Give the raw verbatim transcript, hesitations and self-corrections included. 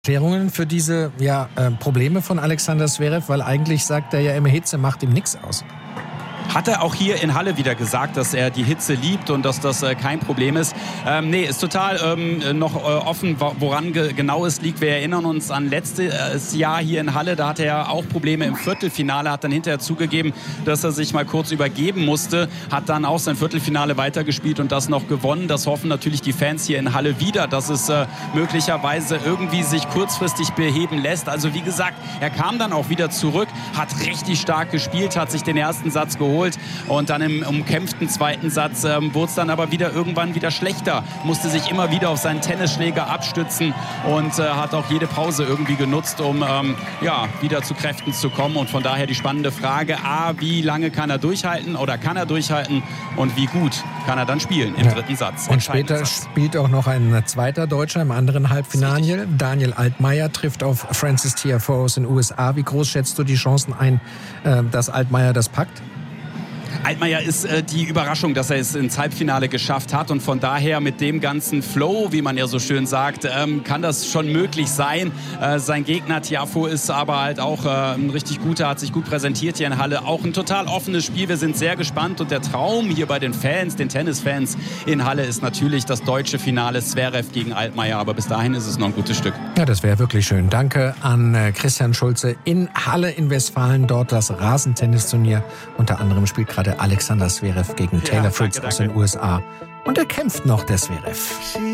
Erklärungen für diese ja, äh, Probleme von Alexander Zverev, weil eigentlich sagt er ja immer, Hitze macht ihm nichts aus. Hat er auch hier in Halle wieder gesagt, dass er die Hitze liebt und dass das äh, kein Problem ist. Ähm, nee, ist total ähm, noch äh, offen, woran ge- genau es liegt. Wir erinnern uns an letztes Jahr hier in Halle. Da hatte er auch Probleme im Viertelfinale, hat dann hinterher zugegeben, dass er sich mal kurz übergeben musste. Hat dann auch sein Viertelfinale weitergespielt und das noch gewonnen. Das hoffen natürlich die Fans hier in Halle wieder, dass es äh, möglicherweise irgendwie sich kurzfristig beheben lässt. Also wie gesagt, er kam dann auch wieder zurück, hat richtig stark gespielt, hat sich den ersten Satz geholt. Und dann im umkämpften zweiten Satz ähm, wurde es dann aber wieder irgendwann wieder schlechter. Musste sich immer wieder auf seinen Tennisschläger abstützen und äh, hat auch jede Pause irgendwie genutzt, um ähm, ja, wieder zu Kräften zu kommen. Und von daher die spannende Frage, A, wie lange kann er durchhalten oder kann er durchhalten und wie gut kann er dann spielen im ja. dritten Satz. Und später Satz. spielt auch noch ein zweiter Deutscher im anderen Halbfinale. Daniel Altmaier trifft auf Francis Tiafoe aus den U S A. Wie groß schätzt du die Chancen ein, äh, dass Altmaier das packt? Altmaier ist äh, die Überraschung, dass er es ins Halbfinale geschafft hat und von daher mit dem ganzen Flow, wie man ja so schön sagt, ähm, kann das schon möglich sein. Äh, sein Gegner Tiafoe ist aber halt auch äh, ein richtig guter, hat sich gut präsentiert hier in Halle. Auch ein total offenes Spiel, wir sind sehr gespannt und der Traum hier bei den Fans, den Tennisfans in Halle ist natürlich das deutsche Finale Zverev gegen Altmaier, aber bis dahin ist es noch ein gutes Stück. Ja, das wäre wirklich schön. Danke an äh, Christian Schulze in Halle in Westfalen, dort das Rasentennisturnier. Unter anderem spielt gerade Alexander Zverev gegen Taylor ja, Fritz danke, aus danke. den U S A. Und er kämpft noch, der Zverev.